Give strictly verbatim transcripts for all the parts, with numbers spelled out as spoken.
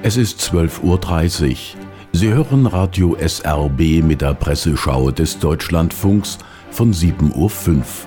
Es ist zwölf Uhr dreißig. Sie hören Radio S R B mit der Presseschau des Deutschlandfunks von sieben Uhr fünf.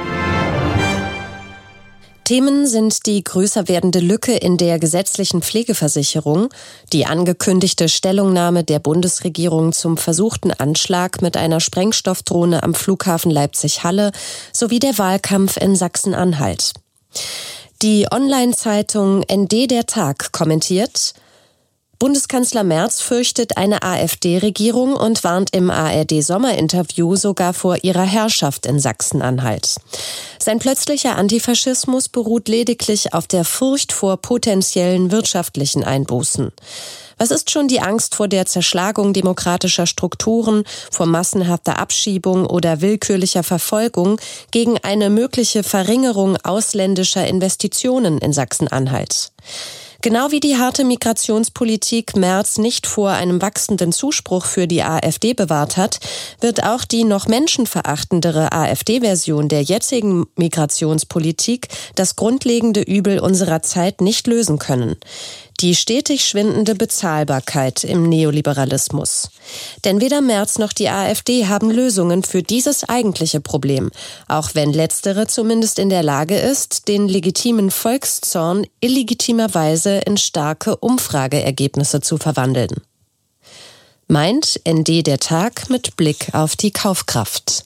Themen sind die größer werdende Lücke in der gesetzlichen Pflegeversicherung, die angekündigte Stellungnahme der Bundesregierung zum versuchten Anschlag mit einer Sprengstoffdrohne am Flughafen Leipzig-Halle sowie der Wahlkampf in Sachsen-Anhalt. Die Online-Zeitung N D der Tag kommentiert: Bundeskanzler Merz fürchtet eine AfD-Regierung und warnt im A R D-Sommerinterview sogar vor ihrer Herrschaft in Sachsen-Anhalt. Sein plötzlicher Antifaschismus beruht lediglich auf der Furcht vor potenziellen wirtschaftlichen Einbußen. Was ist schon die Angst vor der Zerschlagung demokratischer Strukturen, vor massenhafter Abschiebung oder willkürlicher Verfolgung gegen eine mögliche Verringerung ausländischer Investitionen in Sachsen-Anhalt? Genau wie die harte Migrationspolitik Merz nicht vor einem wachsenden Zuspruch für die AfD bewahrt hat, wird auch die noch menschenverachtendere AfD-Version der jetzigen Migrationspolitik das grundlegende Übel unserer Zeit nicht lösen können: die stetig schwindende Bezahlbarkeit im Neoliberalismus. Denn weder Merz noch die AfD haben Lösungen für dieses eigentliche Problem, auch wenn letztere zumindest in der Lage ist, den legitimen Volkszorn illegitimerweise in starke Umfrageergebnisse zu verwandeln. Meint N D der Tag mit Blick auf die Kaufkraft.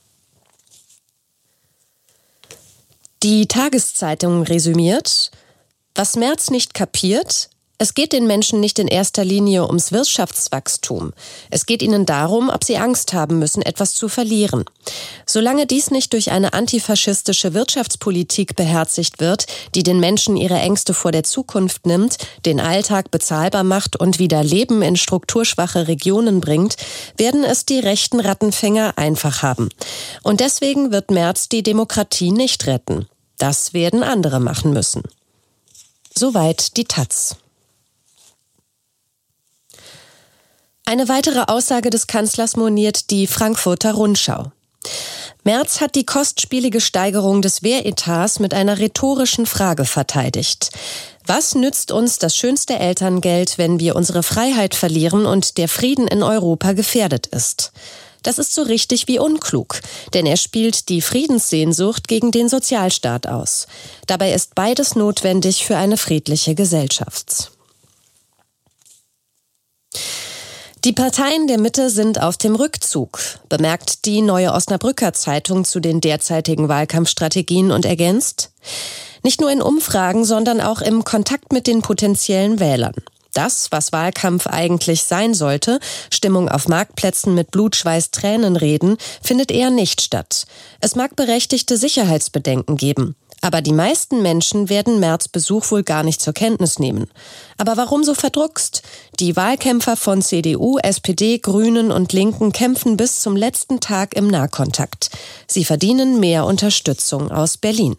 Die Tageszeitung resümiert: Was Merz nicht kapiert: Es geht den Menschen nicht in erster Linie ums Wirtschaftswachstum. Es geht ihnen darum, ob sie Angst haben müssen, etwas zu verlieren. Solange dies nicht durch eine antifaschistische Wirtschaftspolitik beherzigt wird, die den Menschen ihre Ängste vor der Zukunft nimmt, den Alltag bezahlbar macht und wieder Leben in strukturschwache Regionen bringt, werden es die rechten Rattenfänger einfach haben. Und deswegen wird Merz die Demokratie nicht retten. Das werden andere machen müssen. Soweit die Taz. Eine weitere Aussage des Kanzlers moniert die Frankfurter Rundschau. Merz hat die kostspielige Steigerung des Wehretats mit einer rhetorischen Frage verteidigt. Was nützt uns das schönste Elterngeld, wenn wir unsere Freiheit verlieren und der Frieden in Europa gefährdet ist? Das ist so richtig wie unklug, denn er spielt die Friedenssehnsucht gegen den Sozialstaat aus. Dabei ist beides notwendig für eine friedliche Gesellschaft. Die Parteien der Mitte sind auf dem Rückzug, bemerkt die Neue Osnabrücker Zeitung zu den derzeitigen Wahlkampfstrategien und ergänzt: Nicht nur in Umfragen, sondern auch im Kontakt mit den potenziellen Wählern. Das, was Wahlkampf eigentlich sein sollte, Stimmung auf Marktplätzen mit Blut, Schweiß, Tränen reden, findet eher nicht statt. Es mag berechtigte Sicherheitsbedenken geben, aber die meisten Menschen werden Merz Besuch wohl gar nicht zur Kenntnis nehmen. Aber warum so verdruckst? Die Wahlkämpfer von C D U, S P D, Grünen und Linken kämpfen bis zum letzten Tag im Nahkontakt. Sie verdienen mehr Unterstützung aus Berlin.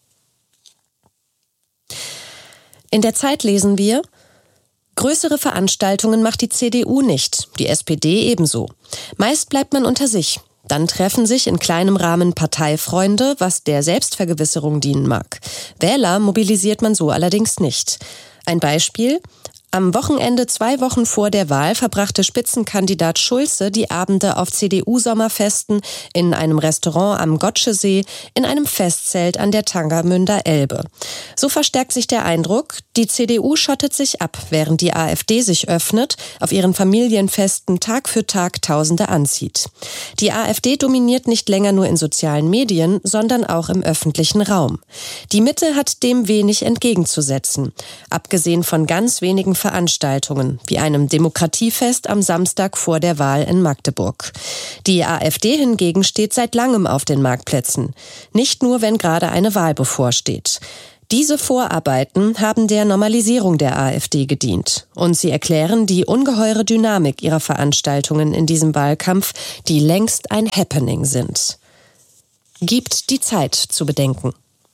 In der Zeit lesen wir: Größere Veranstaltungen macht die C D U nicht, die S P D ebenso. Meist bleibt man unter sich. Dann treffen sich in kleinem Rahmen Parteifreunde, was der Selbstvergewisserung dienen mag. Wähler mobilisiert man so allerdings nicht. Ein Beispiel: Am Wochenende, zwei Wochen vor der Wahl, verbrachte Spitzenkandidat Schulze die Abende auf C D U-Sommerfesten in einem Restaurant am Gotschesee, in einem Festzelt an der Tangermünder Elbe. So verstärkt sich der Eindruck, die C D U schottet sich ab, während die AfD sich öffnet, auf ihren Familienfesten Tag für Tag Tausende anzieht. Die AfD dominiert nicht länger nur in sozialen Medien, sondern auch im öffentlichen Raum. Die Mitte hat dem wenig entgegenzusetzen, abgesehen von ganz wenigen Veranstaltungen, wie einem Demokratiefest am Samstag vor der Wahl in Magdeburg. Die AfD hingegen steht seit langem auf den Marktplätzen, nicht nur, wenn gerade eine Wahl bevorsteht. Diese Vorarbeiten haben der Normalisierung der AfD gedient und sie erklären die ungeheure Dynamik ihrer Veranstaltungen in diesem Wahlkampf, die längst ein Happening sind. Gibt die Zeit zu bedenken.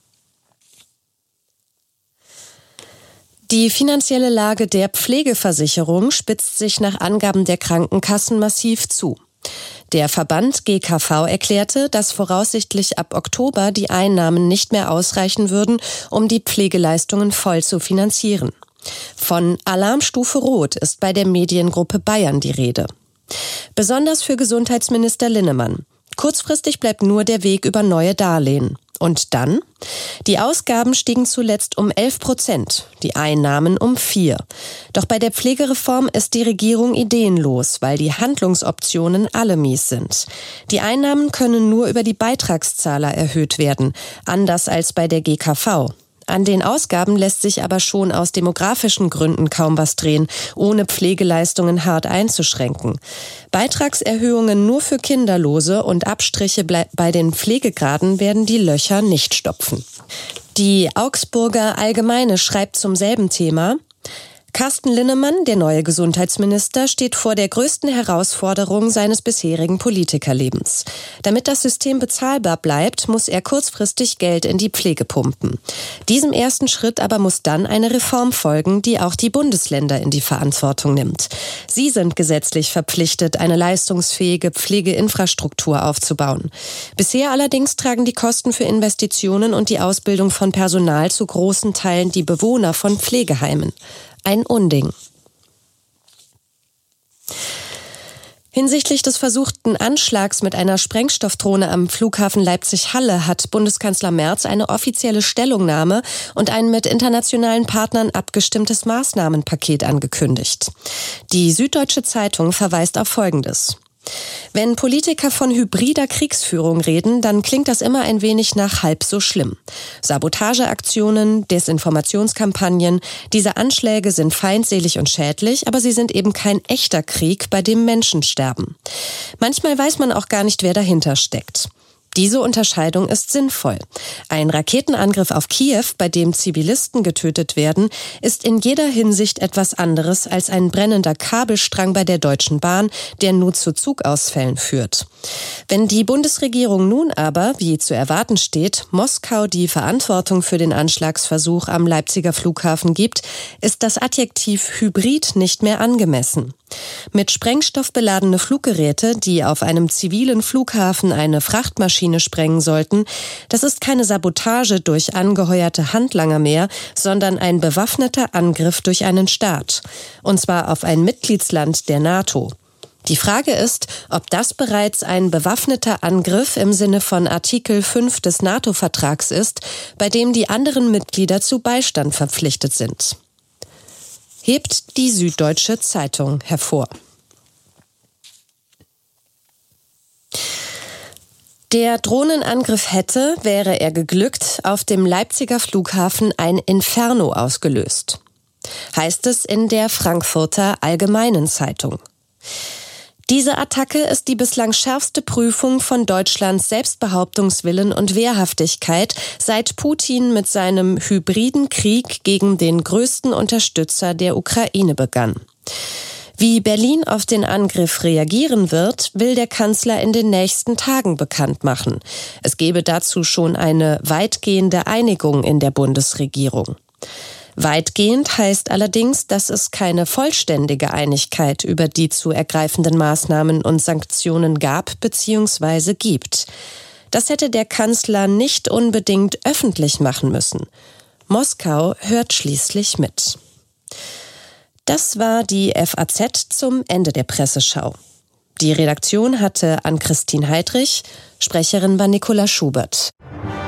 Die finanzielle Lage der Pflegeversicherung spitzt sich nach Angaben der Krankenkassen massiv zu. Der Verband G K V erklärte, dass voraussichtlich ab Oktober die Einnahmen nicht mehr ausreichen würden, um die Pflegeleistungen voll zu finanzieren. Von Alarmstufe Rot ist bei der Mediengruppe Bayern die Rede. Besonders für Gesundheitsminister Linnemann. Kurzfristig bleibt nur der Weg über neue Darlehen. Und dann? Die Ausgaben stiegen zuletzt um elf Prozent, die Einnahmen um vier. Doch bei der Pflegereform ist die Regierung ideenlos, weil die Handlungsoptionen alle mies sind. Die Einnahmen können nur über die Beitragszahler erhöht werden, anders als bei der G K V. An den Ausgaben lässt sich aber schon aus demografischen Gründen kaum was drehen, ohne Pflegeleistungen hart einzuschränken. Beitragserhöhungen nur für Kinderlose und Abstriche bei den Pflegegraden werden die Löcher nicht stopfen. Die Augsburger Allgemeine schreibt zum selben Thema: Carsten Linnemann, der neue Gesundheitsminister, steht vor der größten Herausforderung seines bisherigen Politikerlebens. Damit das System bezahlbar bleibt, muss er kurzfristig Geld in die Pflege pumpen. Diesem ersten Schritt aber muss dann eine Reform folgen, die auch die Bundesländer in die Verantwortung nimmt. Sie sind gesetzlich verpflichtet, eine leistungsfähige Pflegeinfrastruktur aufzubauen. Bisher allerdings tragen die Kosten für Investitionen und die Ausbildung von Personal zu großen Teilen die Bewohner von Pflegeheimen. Ein Unding. Hinsichtlich des versuchten Anschlags mit einer Sprengstoffdrohne am Flughafen Leipzig-Halle hat Bundeskanzler Merz eine offizielle Stellungnahme und ein mit internationalen Partnern abgestimmtes Maßnahmenpaket angekündigt. Die Süddeutsche Zeitung verweist auf Folgendes: Wenn Politiker von hybrider Kriegsführung reden, dann klingt das immer ein wenig nach halb so schlimm. Sabotageaktionen, Desinformationskampagnen, diese Anschläge sind feindselig und schädlich, aber sie sind eben kein echter Krieg, bei dem Menschen sterben. Manchmal weiß man auch gar nicht, wer dahinter steckt. Diese Unterscheidung ist sinnvoll. Ein Raketenangriff auf Kiew, bei dem Zivilisten getötet werden, ist in jeder Hinsicht etwas anderes als ein brennender Kabelstrang bei der Deutschen Bahn, der nur zu Zugausfällen führt. Wenn die Bundesregierung nun aber, wie zu erwarten steht, Moskau die Verantwortung für den Anschlagsversuch am Leipziger Flughafen gibt, ist das Adjektiv Hybrid nicht mehr angemessen. Mit Sprengstoff beladene Fluggeräte, die auf einem zivilen Flughafen eine Frachtmaschine sprengen sollten, das ist keine Sabotage durch angeheuerte Handlanger mehr, sondern ein bewaffneter Angriff durch einen Staat. Und zwar auf ein Mitgliedsland der NATO. Die Frage ist, ob das bereits ein bewaffneter Angriff im Sinne von Artikel fünf des NATO-Vertrags ist, bei dem die anderen Mitglieder zu Beistand verpflichtet sind. Hebt die Süddeutsche Zeitung hervor. Der Drohnenangriff hätte, wäre er geglückt, auf dem Leipziger Flughafen ein Inferno ausgelöst. Heißt es in der Frankfurter Allgemeinen Zeitung. Diese Attacke ist die bislang schärfste Prüfung von Deutschlands Selbstbehauptungswillen und Wehrhaftigkeit, seit Putin mit seinem hybriden Krieg gegen den größten Unterstützer der Ukraine begann. Wie Berlin auf den Angriff reagieren wird, will der Kanzler in den nächsten Tagen bekannt machen. Es gebe dazu schon eine weitgehende Einigung in der Bundesregierung. Weitgehend heißt allerdings, dass es keine vollständige Einigkeit über die zu ergreifenden Maßnahmen und Sanktionen gab bzw. gibt. Das hätte der Kanzler nicht unbedingt öffentlich machen müssen. Moskau hört schließlich mit. Das war die F A Z zum Ende der Presseschau. Die Redaktion hatte Ann-Christine Heidrich, Sprecherin war Nicola Schubert.